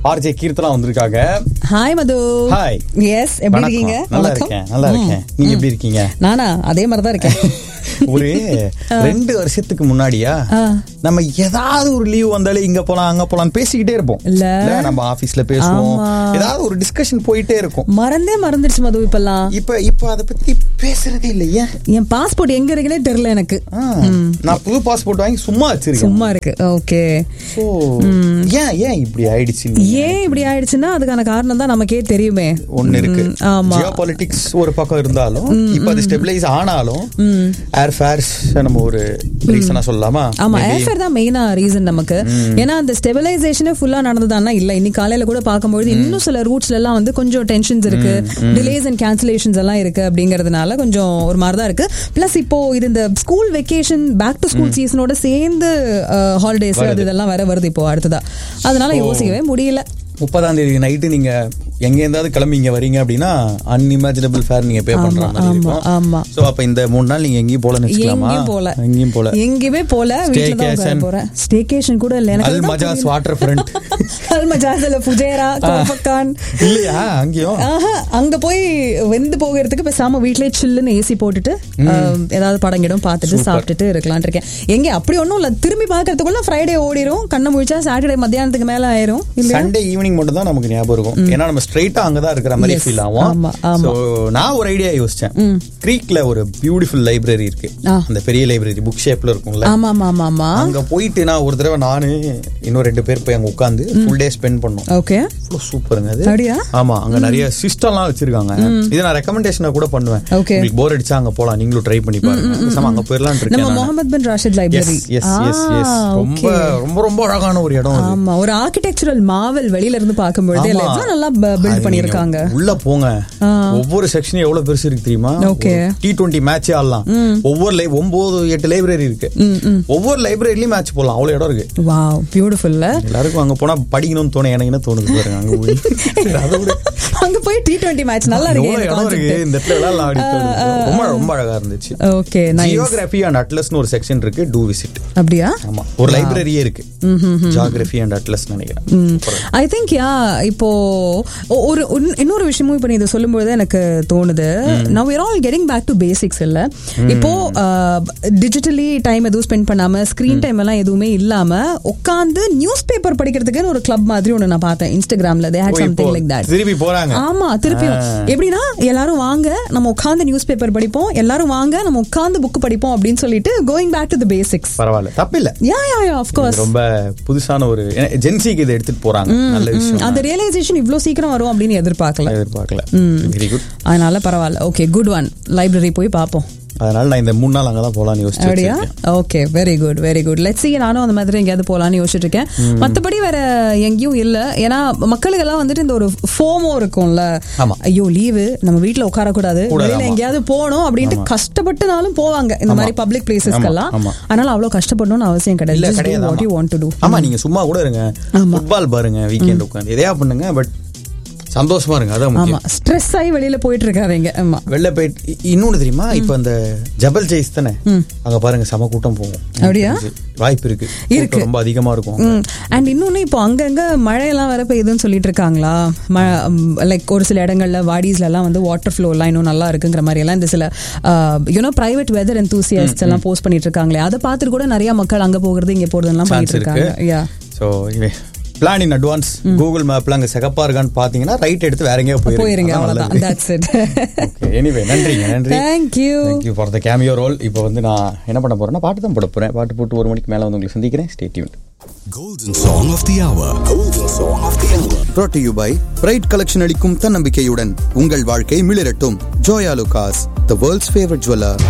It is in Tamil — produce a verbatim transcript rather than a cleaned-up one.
ஆர்ஜே கீர்த்தனா வந்திருக்காங்க. ஹாய் மது. ஹாய். எஸ், எப்படி இருக்கீங்க? நல்லா இருக்கேன், நல்லா இருக்கேன். நீங்க எப்படி இருக்கீங்க? நானா அதே மாதிரி தான் இருக்கேன். ஒரு ரெண்டு வருஷத்துக்கு முன்னாடியா நம்ம ஏதாவது ஒரு லீவ் வந்தாலே இங்க போலாம் அங்க போலாம் பேசிக்கிட்டே இருப்போம். இல்ல நம்ம ஆபீஸ்ல பேசுவோம், ஏதாவது ஒரு டிஸ்கஷன் போயிட்டே இருக்கும். மறந்தே மறந்துடுச்சு மது இப்பெல்லாம். இப்ப இப்ப அத பத்தி பேசுறதே இல்லையா? என் பாஸ்போர்ட் எங்க இருக்குன்னே தெரியல எனக்கு. நான் புது பாஸ்போர்ட் வாங்கி சும்மா வச்சிருக்கேன். சும்மா இருக்கு. ஓகே. சோ ஏன் ஏன் இப்படி ஆயிடுச்சு? ஏன் இப்படி ஆயிடுச்சுன்னா அதுக்கான காரணம் தான் நமக்கே தெரியுமே. ஒன்னு இருக்கு. ஜியோபாலிட்டிக்ஸ் ஒரு பக்கம் இருந்தாலும் இப்ப அது ஸ்டெபிலைஸ் ஆனாலும் ஏர் ஃபேர்ஸ் நம்ம ஒரு ரீசனா சொல்லலாமா? ஆமா, ஏர் ஃபேர் தான் மெயினா ரீசன் நமக்கு. ஏன்னா அந்த ஸ்டெபிலைசேஷனே ஃபுல்லா நடந்ததானா இல்ல. இன்னைக்கு காலையில கூட பார்க்கும்போது இன்னும் சில ரூட்ஸ்ல எல்லாம் வந்து கொஞ்சம் டென்ஷன்ஸ் இருக்கு, டிலேஸ் அண்ட் கேன்சலேஷன்ஸ் எல்லாம் இருக்கு. அப்படிங்கறதுனால கொஞ்சம் ஒரு மாதிரி தான் இருக்கு. பிளஸ் இப்போ இது இந்த school vacation back to school சீசனோட சேர்ந்து ஹாலிடேஸ் அது இதெல்லாம் வேற வருது இப்போ அடுத்ததா. அதனால யோசிக்கவே முடியல. முப்பதாம் தேதி நைட்டு நீங்க எங்க இருந்தாவது கிளம்பி இங்க வரீங்க அப்படின்னா அன்இமேஜினபிள் ஃபேர் நீங்க பே பண்ற மாதிரி இருக்கும். சோ அப்ப இந்த மூணு நாள் நீங்க எங்கேயும் போல நினைக்கலாமா? எங்கேயும் போல எங்கேயுமே போல வீட்ல தான் போறேன். ஸ்டேகேஷன் கூட இல்ல எனக்கு. அல் மஜாஸ் வாட்டர் ஃப்ரண்ட், அல் மஜாஸ்ல புஜேரா கோபக்கான் இல்லையா? அங்கேயும் அங்க போய் வெந்து போகிறதுக்கு பேசாம வீட்லயே சில்லுன்னு ஏசி போட்டுட்டு ஏதாவது படம் கிடம் பார்த்துட்டு சாப்பிட்டுட்டு இருக்கலாம்னு இருக்கேன். எங்க அப்படி ஒன்னும் இல்ல, திரும்பி பாக்குறதுக்குள்ள ஃப்ரைடே ஓடிரும், கண்ண முழிச்சா சாட்டர்டே மத்தியானத்துக்கு மேல ஆயிரும். சண்டே ஈவினிங் மட்டும் தான் நமக்கு ஞாபகம் இருக்கும். ஏன்னா நம்ம ஸ்ட்ரைட்டா அங்கதான் இருக்கிற மாதிரி ஃபீல் ஆகும். சோ நான் ஒரு ஐடியா யோசிச்சேன். கிரீக்ல ஒரு பியூட்டிஃபுல் லைப்ரரி இருக்கு. அந்த பெரிய லைப்ரரி புக் ஷேப்ல இருக்கும்ல. ஆமா ஆமா ஆமா. அங்க போயிட்டு நான் ஒரு தடவை நானு இன்னும் ரெண்டு பேர் போய் அங்க உட்கார்ந்து ஃபுல் டே ஸ்பெண்ட் பண்ணோம். ஓகே. சூப்பருங்க அது. அப்படியே? ஆமா, அங்க நிறைய சிஸ்டம்லாம் வச்சிருக்காங்க. இது நான் ரெக்கமெண்டேஷனா கூட பண்ணுவேன். உங்களுக்கு போர் அடிச்சா அங்க போலாம், நீங்களும் ட்ரை பண்ணி பாருங்க. நம்ம அங்க போயிரலாம் இருக்கேன். நம்ம முகமது பின் Rashid library. S S S. ரொம்ப ரொம்ப ரொம்ப அழகான ஒரு இடம். ஆமா, ஒரு ஆர்க்கிடெக்சரல் மாவல் வெளியில இருந்து பாக்கும்போது எல்லாம் நல்லா பில்ட் பண்ணிருக்காங்க. உள்ள போங்க, ஒவ்வொரு செக்ஷனும் எவ்வளவு பெருசு இருக்கு தெரியுமா? டி டுவெண்ட்டி மேட்சே ஆடலாம். ஒவ்வொரு ஒன்பது எட்டு லைப்ரரி இருக்கு. ஒவ்வொரு லைப்ரரிலயும் மேட்ச் போடலாம், அவ்வளவு இடம் இருக்கு. Wow, beautiful. எல்லாருக்கும் அங்க போனா படிக்கணும்னு தோணு, எனக்கு என்ன தோணுது பாருங்க. அங்க போய் அங்க போய் டி டுவெண்ட்டி மேட்ச் நல்லா இருக்கு. இந்த இடத்துல ரொம்ப ரொம்ப அழகா இருந்துச்சு. Okay, nice. ஜியோகிராஃபி அண்ட் அட்லஸ்னு ஒரு செக்ஷன் இருக்கு, டூ விசிட். அப்படியா? ஆமா, ஒரு லைப்ரரியே இருக்கு ஜியோகிராஃபி அண்ட் அட்லஸ் நினைக்கிறேன். I think yeah. இப்போ ஒரு இன்னொரு விஷயமும் இப்ப நீ இதை சொல்லும்போது எனக்கு தோணுது, now we are all getting back to basics இல்ல. இப்போ டிஜிட்டலி டைம் எதுவும் ஸ்பெண்ட் பண்ணாம ஸ்கிரீன் டைம் எல்லாம் எதுவுமே இல்லாம உட்கார்ந்து நியூஸ் பேப்பர் படிக்கிறதுக்கு ஒரு கிளப் மாதிரி ஒன்னு நான் பார்த்தேன் இன்ஸ்டாகிராம்ல. they had something like that. திருப்பி போறாங்க. ஆமா, திருப்பியும் எப்படின்னா எல்லாரும் வாங்க நம்ம உட்கார்ந்து நியூஸ் பேப்பர் படிப்போம், எல்லாரும் வாங்க நம்ம உட்கார்ந்து புக் படிப்போம் அப்படின்னு சொல்லிட்டு going back to the basics. பரவாயில்ல, தப்பில்ல. யா யா யா, of course. ரொம்ப புதுசான ஒரு ஜென்சிக்கு இதை எடுத்துட்டு போறாங்க. நல்ல விஷயம். அந்த ரியலைசேஷன் இவ்ளோ சீக்கிரம் வரும் அப்படின்னு எதிர்பார்க்கல எதிர்பார்க்கல வெரி குட். அதனால பரவாயில்ல. Okay, good one. லைப்ரரி போய் பாப்போம். அதனால நான் இந்த மூணு நாள் அங்கதான் போலான்னு யோசிச்சிருக்கேன். Okay, very good very good. Let's see. நானும் அந்த மாதிரி எங்கேயாவது போலான்னு யோசிச்சுட்டு இருக்கேன். மத்தபடி வேற எங்கேயும் இல்ல. ஏன்னா மக்களுக்கு எல்லாம் வந்துட்டு இந்த ஒரு ஃபோமோ இருக்கும்ல, ஐயோ லீவு நம்ம வீட்டுல உட்கார கூடாது, வெளியில எங்கேயாவது போகணும் அப்படின்ட்டு கஷ்டப்பட்டுனாலும் போவாங்க இந்த மாதிரி பப்ளிக் பிளேசஸ்க்கெல்லாம். அதனால அவ்வளவு கஷ்டப்படணும்னு அவசியம் கிடையாது. What you want to do. ஆமா, நீங்க சும்மா கூட இருங்க, ஃபுட்பால் பாருங்க, வீக்கெண்ட் உட்காந்து எதையா பண்ணுங்க, பட் சந்தோஷமா இருங்க. அதான் முக்கியம். ஆமா, ஸ்ட்ரெஸ் ஆகி வெளியில போயிட்டு இருக்காதீங்க. ஆமா, வெளில போயிட்டு இன்னொன்னு தெரியுமா, இப்ப அந்த ஜபல் ஜெய்ஸ் தானே, அங்க பாருங்க சம கூட்டம் போகும். அப்படியா? வாய்ப்பு இருக்கு, இருக்கு, ரொம்ப அதிகமா இருக்கும். அண்ட் இன்னொன்னு இப்போ அங்கங்க மழையெல்லாம் வர பெய்யுதுன்னு சொல்லிட்டு இருக்காங்களா. லைக் ஒரு சில இடங்கள்ல வாடிஸ்ல எல்லாம் வந்து வாட்டர் ஃப்ளோ எல்லாம் இன்னும் நல்லா இருக்குங்கிற மாதிரி எல்லாம் இந்த சில யூனோ பிரைவேட் வெதர் எந்தூசியாஸ்ட் எல்லாம் போஸ்ட் பண்ணிட்டு இருக்காங்களே, அதை பார்த்துட்டு கூட நிறைய மக்கள் அங்க போகிறது இங்க போறது எல்லாம் பண்ணிட்டு இருக்காங்க. யா, so plan in advance. Google மேப்ல அங்க சிகப்பா இருக்கான்னு பாத்தீங்கன்னா ரைட் எடுத்து வேற எங்கேயோ போயிருங்க. அவ்வளவுதான். That's it. Okay, anyway, நன்றிங்க, நன்றி. Thank you. Thank you for the cameo role. இப்போ வந்து நான் என்ன பண்ண போறேன்னா பாட்டு தான் போட போறேன். பாட்டு போட்டு ஒரு மணிக்கு மேல வந்து உங்களுக்கு சந்திக்கிறேன். Stay tuned. Golden Song of the Hour. Golden Song of the Hour. Brought to you by Pride Collection அளிக்கும் தன்னம்பிக்கையுடன் உங்கள் வாழ்க்கை மிளிரட்டும். Joya Lucas, the world's favorite jeweler.